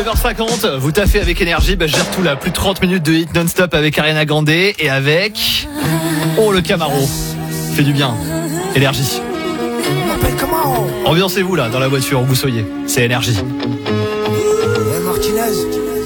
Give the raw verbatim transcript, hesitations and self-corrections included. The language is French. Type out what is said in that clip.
neuf heures cinquante, vous taffez avec énergie, bah, je gère tout là, plus de trente minutes de hit non-stop avec Ariana Grande et avec... Oh, le Camaro. Fait du bien. Énergie. Ambiancez-vous là, dans la voiture où vous soyez. C'est énergie. Hey Martinez.